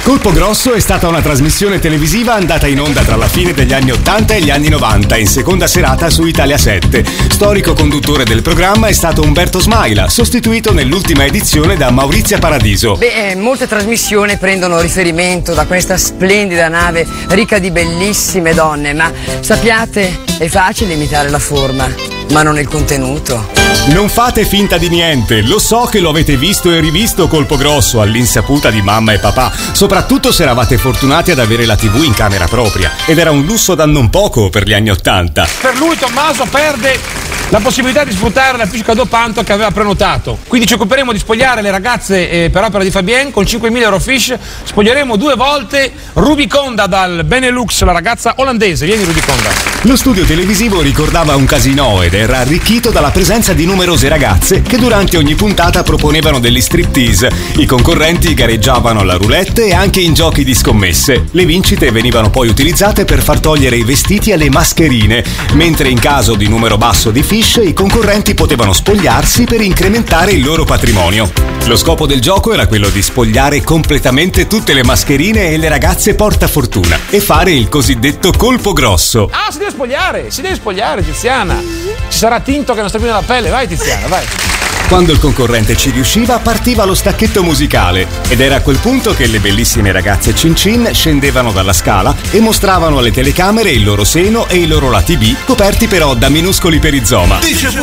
Colpo Grosso è stata una trasmissione televisiva andata in onda tra la fine degli anni 80 e gli anni 90, in seconda serata su Italia 7. Storico conduttore del programma è stato Umberto Smaila, sostituito nell'ultima edizione da Maurizia Paradiso. Molte trasmissioni prendono riferimento da questa splendida nave ricca di bellissime donne, ma sappiate, è facile imitare la forma, ma non il contenuto. Non fate finta di niente, lo so che lo avete visto e rivisto Colpo Grosso all'insaputa di mamma e papà, soprattutto se eravate fortunati ad avere la TV in camera propria, ed era un lusso da non poco per gli anni 80. Per lui Tommaso perde la possibilità di sfruttare la fiche cadeau panto che aveva prenotato, quindi ci occuperemo di spogliare le ragazze per opera di Fabien con 5.000 euro fish. Spoglieremo 2 volte Rubiconda dal Benelux, la ragazza olandese. Vieni Rubiconda. Lo studio televisivo ricordava un casinò ed era arricchito dalla presenza di numerose ragazze che durante ogni puntata proponevano degli striptease. I concorrenti gareggiavano alla roulette e anche in giochi di scommesse. Le vincite venivano poi utilizzate per far togliere i vestiti alle mascherine, mentre in caso di numero basso di fish i concorrenti potevano spogliarsi per incrementare il loro patrimonio. Lo scopo del gioco era quello di spogliare completamente tutte le mascherine e le ragazze portafortuna e fare il cosiddetto colpo grosso. Ah, si deve spogliare Tiziana. Ci sarà tinto che non sta più nella pelle. Vai Tiziana, vai. Quando il concorrente ci riusciva partiva lo stacchetto musicale ed era a quel punto che le bellissime ragazze Cin Cin scendevano dalla scala e mostravano alle telecamere il loro seno e i loro lati B, coperti però da minuscoli perizoma.